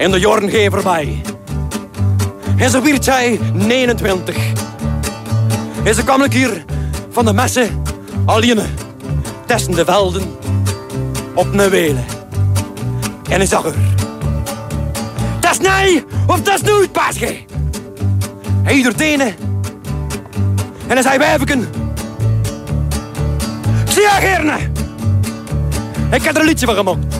En de jaren gaan voorbij. En zo werd zij 29. En ze kwam hier van de messen alleen tussen de velden op een welen. En hij zag haar. Dat is nee of dat is nooit, paasje. Hij doet tenen. En hij zei wijfeken. Ik zie haar gerne. Ik heb er een liedje van gemaakt.